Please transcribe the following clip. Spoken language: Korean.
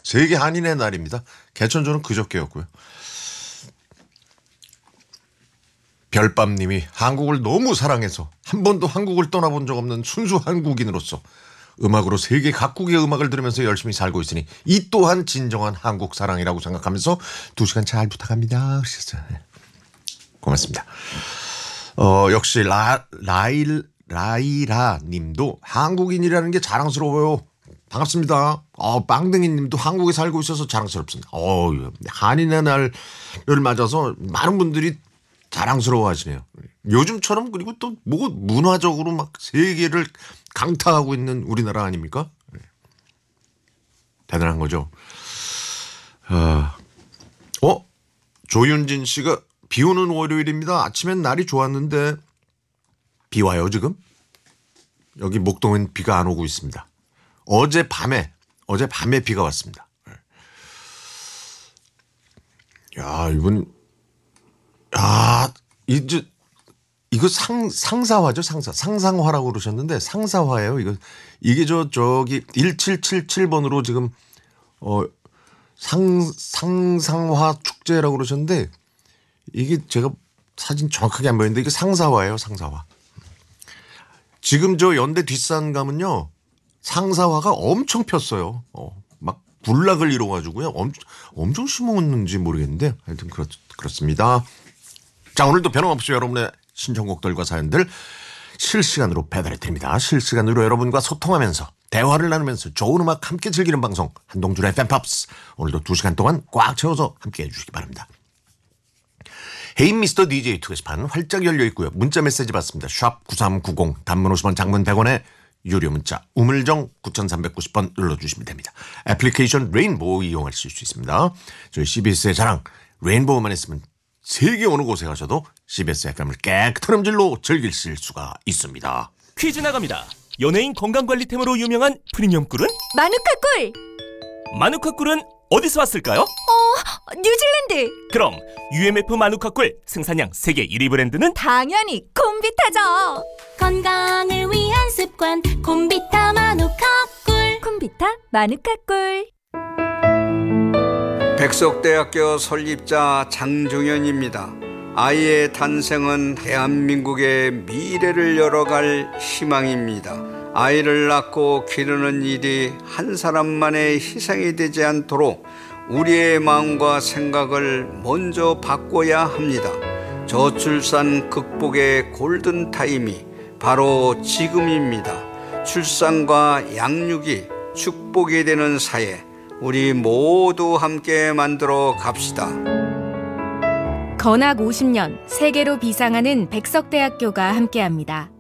세계 한인의 날입니다. 개천절은 그저께였고요. 별밤님이 한국을 너무 사랑해서 한 번도 한국을 떠나본 적 없는 순수 한국인으로서 음악으로 세계 각국의 음악을 들으면서 열심히 살고 있으니 이 또한 진정한 한국 사랑이라고 생각하면서 2시간 잘 부탁합니다. 고맙습니다. 역시 라이라 님도 한국인이라는 게 자랑스러워요. 반갑습니다. 빵댕이 님도 한국에 살고 있어서 자랑스럽습니다. 한인의 날을 맞아서 많은 분들이 자랑스러워 하시네요. 요즘처럼 그리고 또 뭐 문화적으로 막 세계를 강타하고 있는 우리나라 아닙니까? 대단한 거죠. 조윤진 씨가 비 오는 월요일입니다. 아침엔 날이 좋았는데 비 와요 지금? 여기 목동은 비가 안 오고 있습니다. 어젯밤에 비가 왔습니다. 야, 이거 상사화죠, 상상화라고 그러셨는데 상사화예요. 이게 저기 1777번으로 지금 상상화 축제라고 그러셨는데 이게 제가 사진 정확하게 안 보이는데 이게 상사화예요, 상사화. 지금 저 연대 뒷산 가면요 상사화가 엄청 폈어요. 막 군락을 이뤄가지고요 엄청 심었는지 모르겠는데 하여튼 그렇습니다. 자, 오늘도 변함없이 여러분의 신청곡들과 사연들 실시간으로 배달해 드립니다. 실시간으로 여러분과 소통하면서 대화를 나누면서 좋은 음악 함께 즐기는 방송 한동준의 팬팝스. 오늘도 2시간 동안 꽉 채워서 함께 해주시기 바랍니다. 헤이 미스터 DJ 투게시판 활짝 열려 있고요. 문자 메시지 받습니다. 샵 9390 단문 50원 장문 100원에 유료 문자 우물정 9390번 눌러주시면 됩니다. 애플리케이션 레인보우 이용하실 수 있습니다. 저희 CBS의 자랑 레인보우만 있으면 세계 어느 곳에 가셔도 CBS FM을 깨끗한 음질로 즐기실 수가 있습니다. 퀴즈 나갑니다. 연예인 건강관리템으로 유명한 프리미엄 꿀은? 마누카 꿀! 마누카 꿀은 어디서 왔을까요? 뉴질랜드! 그럼 UMF 마누카 꿀 생산량 세계 1위 브랜드는? 당연히 콤비타죠! 건강을 위한 습관 콤비타 마누카 꿀. 콤비타 마누카 꿀. 백석대학교 설립자 장종현입니다. 아이의 탄생은 대한민국의 미래를 열어갈 희망입니다. 아이를 낳고 기르는 일이 한 사람만의 희생이 되지 않도록 우리의 마음과 생각을 먼저 바꿔야 합니다. 저출산 극복의 골든타임이 바로 지금입니다. 출산과 양육이 축복이 되는 사회, 우리 모두 함께 만들어 갑시다. 건학 50년 세계로 비상하는 백석대학교가 함께합니다.